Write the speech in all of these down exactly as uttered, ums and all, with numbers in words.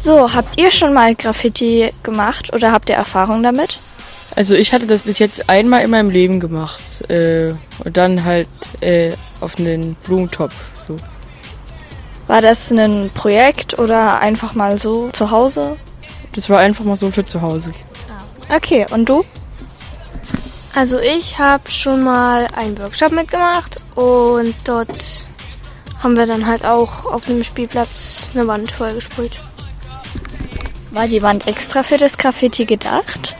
So, habt ihr schon mal Graffiti gemacht oder habt ihr Erfahrung damit? Also ich hatte das bis jetzt einmal in meinem Leben gemacht. Äh, und dann halt äh, auf einen Blumentopf. So. War das ein Projekt oder einfach mal so zu Hause? Das war einfach mal so für zu Hause. Okay, und du? Also ich habe schon mal einen Workshop mitgemacht und dort haben wir dann halt auch auf einem Spielplatz eine Wand vollgesprüht. War die Wand extra für das Graffiti gedacht?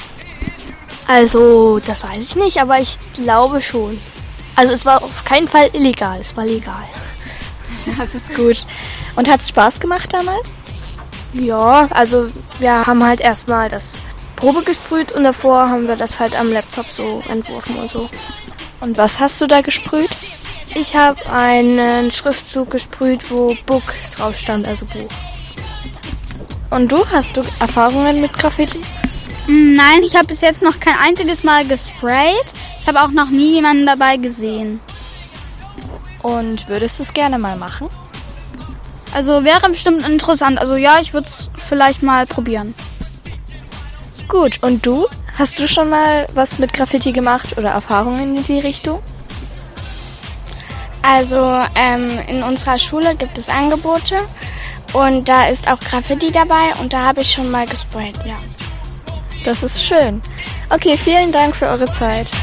Also das weiß ich nicht, aber ich glaube schon. Also es war auf keinen Fall illegal, es war legal. Das ist gut. Und hat es Spaß gemacht damals? Ja, also wir haben halt erstmal das Probe gesprüht und davor haben wir das halt am Laptop so entworfen und so. Und was hast du da gesprüht? Ich habe einen Schriftzug gesprüht, wo Book drauf stand, also Buch. Und du, hast du Erfahrungen mit Graffiti? Nein, ich habe bis jetzt noch kein einziges Mal gesprayt. Ich habe auch noch nie jemanden dabei gesehen. Und würdest du es gerne mal machen? Also wäre bestimmt interessant. Also ja, ich würde es vielleicht mal probieren. Gut, und du? Hast du schon mal was mit Graffiti gemacht oder Erfahrungen in die Richtung? Also ähm, in unserer Schule gibt es Angebote und da ist auch Graffiti dabei und da habe ich schon mal gesprayt, ja. Das ist schön. Okay, vielen Dank für eure Zeit.